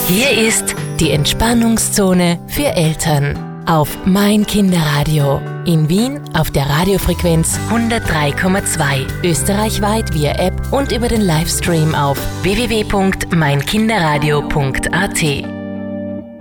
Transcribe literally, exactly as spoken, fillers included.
Hier ist die Entspannungszone für Eltern auf Mein Kinderradio. In Wien auf der Radiofrequenz hundertdrei Komma zwei, österreichweit via App und über den Livestream auf w w w punkt mein kinderradio punkt a t.